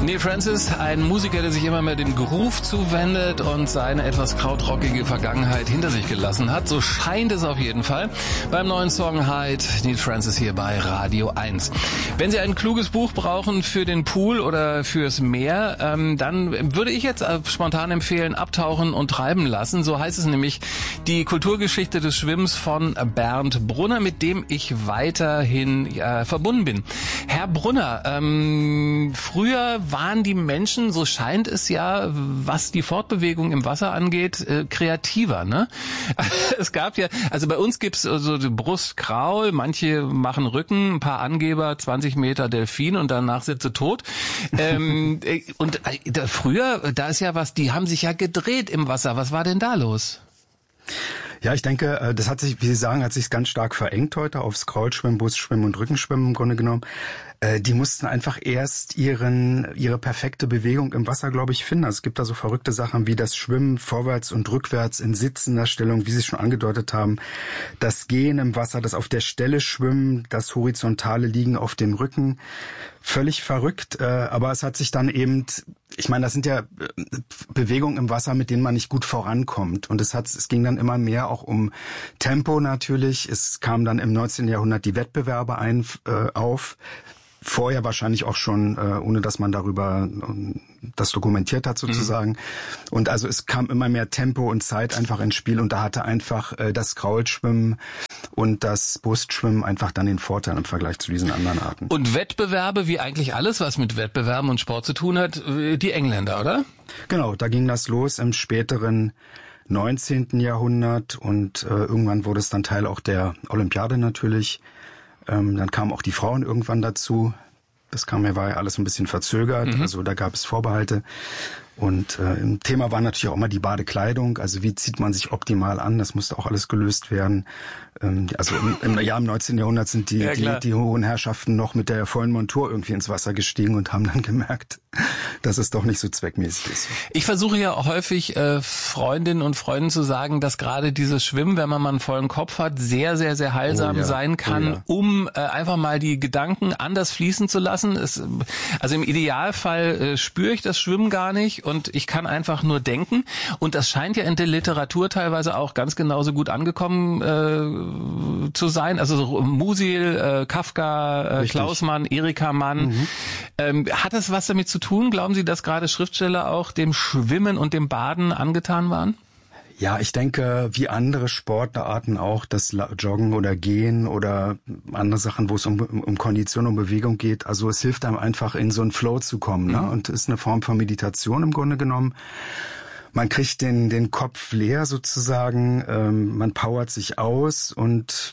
Neil Francis, ein Musiker, der sich immer mehr dem Groove zuwendet und seine etwas krautrockige Vergangenheit hinter sich gelassen hat. So scheint es auf jeden Fall. Beim neuen Song Hyde, Neil Francis hier bei Radio 1. Wenn Sie ein kluges Buch brauchen für den Pool oder fürs Meer, dann würde ich jetzt spontan empfehlen, Abtauchen und Treiben lassen. So heißt es nämlich, die Kulturgeschichte des Schwimmens von Bernd Brunner, mit dem ich weiterhin verbunden bin. Herr Brunner, früher waren die Menschen, so scheint es ja, was die Fortbewegung im Wasser angeht, kreativer, ne? Es gab ja, also bei uns gibt's so die Brustkraul, manche machen Rücken, ein paar Angeber, 20 Meter Delfin und danach sind sie tot. Und früher, da ist ja was, die haben sich ja gedreht im Wasser. Was war denn da los? Ja, ich denke, das hat sich, wie Sie sagen, hat sich ganz stark verengt heute aufs Kraulschwimmen, Brustschwimmen und Rückenschwimmen im Grunde genommen. Die mussten einfach erst ihre perfekte Bewegung im Wasser, glaube ich, finden. Also es gibt da so verrückte Sachen wie das Schwimmen vorwärts und rückwärts in sitzender Stellung, wie Sie schon angedeutet haben. Das Gehen im Wasser, das auf der Stelle Schwimmen, das horizontale Liegen auf dem Rücken. Völlig verrückt, aber es hat sich dann eben, ich meine, das sind ja Bewegungen im Wasser, mit denen man nicht gut vorankommt. Und es ging dann immer mehr auch um Tempo natürlich. Es kam dann im 19. Jahrhundert die Wettbewerbe auf. Vorher wahrscheinlich auch schon, ohne dass man darüber das dokumentiert hat sozusagen. Und also es kam immer mehr Tempo und Zeit einfach ins Spiel und da hatte einfach das Kraulschwimmen und das Brustschwimmen einfach dann den Vorteil im Vergleich zu diesen anderen Arten. Und Wettbewerbe, wie eigentlich alles, was mit Wettbewerben und Sport zu tun hat, die Engländer, oder? Genau, da ging das los im späteren 19. Jahrhundert und irgendwann wurde es dann Teil auch der Olympiade natürlich. Dann kamen auch die Frauen irgendwann dazu. War ja alles ein bisschen verzögert, also da gab es Vorbehalte. Und im Thema war natürlich auch immer die Badekleidung, also wie zieht man sich optimal an, das musste auch alles gelöst werden. Also im 19. Jahrhundert sind die hohen Herrschaften noch mit der vollen Montur irgendwie ins Wasser gestiegen und haben dann gemerkt, dass es doch nicht so zweckmäßig ist. Ich versuche ja häufig Freundinnen und Freunden zu sagen, dass gerade dieses Schwimmen, wenn man mal einen vollen Kopf hat, sehr, sehr, sehr heilsam sein kann, um einfach mal die Gedanken anders fließen zu lassen. Also im Idealfall spüre ich das Schwimmen gar nicht und ich kann einfach nur denken. Und das scheint ja in der Literatur teilweise auch ganz genauso gut angekommen zu sein. Also so Musil, Kafka, Klausmann, Erika Mann. Hat das was damit zu tun? Glauben Sie, dass gerade Schriftsteller auch dem Schwimmen und dem Baden angetan waren? Ja, ich denke, wie andere Sportarten auch, das Joggen oder Gehen oder andere Sachen, wo es um Kondition, um Bewegung geht. Also es hilft einem einfach in so einen Flow zu kommen, ne? Und ist eine Form von Meditation im Grunde genommen. Man kriegt den Kopf leer sozusagen, man powert sich aus und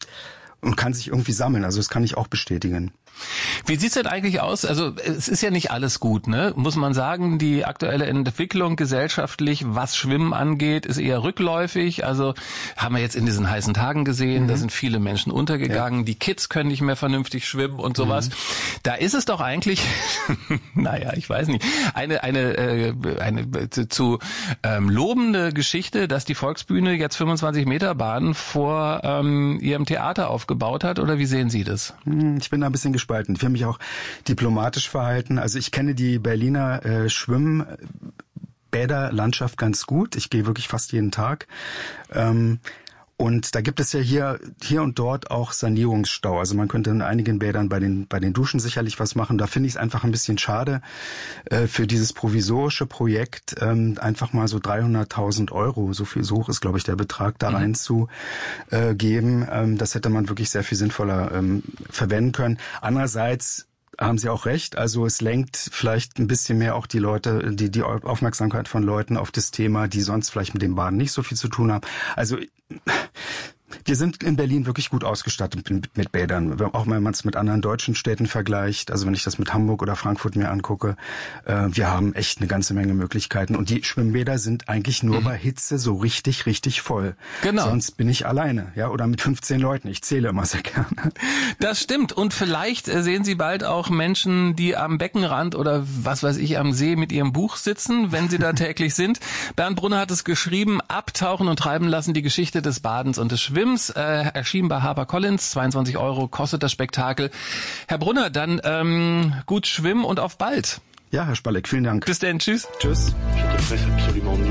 kann sich irgendwie sammeln. Also das kann ich auch bestätigen. Wie sieht's denn eigentlich aus? Also es ist ja nicht alles gut, ne? Muss man sagen, die aktuelle Entwicklung gesellschaftlich, was Schwimmen angeht, ist eher rückläufig. Also haben wir jetzt in diesen heißen Tagen gesehen, da sind viele Menschen untergegangen. Ja. Die Kids können nicht mehr vernünftig schwimmen und sowas. Da ist es doch eigentlich, naja, ich weiß nicht, eine zu lobende Geschichte, dass die Volksbühne jetzt 25 Meter Bahn vor ihrem Theater aufgebaut hat. Oder wie sehen Sie das? Ich bin da ein bisschen gespannt. Ich will mich auch diplomatisch verhalten. Also ich kenne die Berliner Schwimmbäderlandschaft ganz gut. Ich gehe wirklich fast jeden Tag. Und da gibt es ja hier und dort auch Sanierungsstau. Also man könnte in einigen Bädern bei den Duschen sicherlich was machen. Da finde ich es einfach ein bisschen schade, für dieses provisorische Projekt einfach mal so 300.000 Euro, so hoch ist, glaube ich, der Betrag, da rein zu geben. Das hätte man wirklich sehr viel sinnvoller verwenden können. Andererseits haben Sie auch recht. Also es lenkt vielleicht ein bisschen mehr auch die Leute, die Aufmerksamkeit von Leuten auf das Thema, die sonst vielleicht mit dem Baden nicht so viel zu tun haben. Also wir sind in Berlin wirklich gut ausgestattet mit Bädern, auch wenn man es mit anderen deutschen Städten vergleicht. Also wenn ich das mit Hamburg oder Frankfurt mir angucke, wir haben echt eine ganze Menge Möglichkeiten. Und die Schwimmbäder sind eigentlich nur bei Hitze so richtig, richtig voll. Genau. Sonst bin ich alleine, ja, oder mit 15 Leuten. Ich zähle immer sehr gerne. Das stimmt. Und vielleicht sehen Sie bald auch Menschen, die am Beckenrand oder was weiß ich am See mit ihrem Buch sitzen, wenn sie da täglich sind. Bernd Brunner hat es geschrieben: Abtauchen und treiben lassen, die Geschichte des Badens und des Schwimmens. Erschienen bei HarperCollins, 22 Euro kostet das Spektakel. Herr Brunner, dann gut schwimmen und auf bald. Ja, Herr Spalleck, vielen Dank. Bis dann, tschüss. Tschüss.